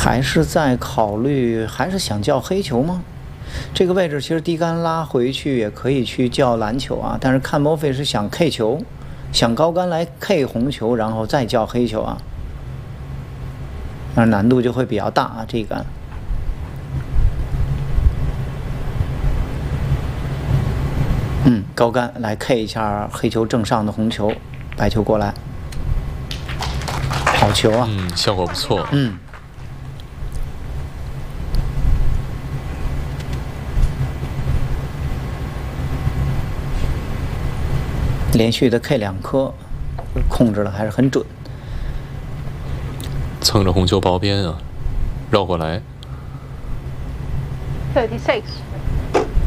还是在考虑，还是想叫黑球吗？这个位置其实低杆拉回去也可以去叫蓝球啊，但是看莫非是想 K 球，想高杆来 K 红球，然后再叫黑球啊，那难度就会比较大啊，这一杆。高杆来 K 一下黑球正上的红球，白球过来，好球啊！ 效果不错。 连续的 K 2颗，控制的还是很准。 蹭着红球包边啊，绕过来。 36